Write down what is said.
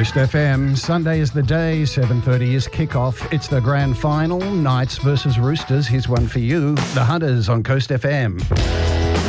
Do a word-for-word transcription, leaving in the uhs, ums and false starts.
Coast F M, Sunday is the day, seven thirty is kickoff. It's the grand final, Knights versus Roosters. Here's one for you, the Hunters on Coast F M.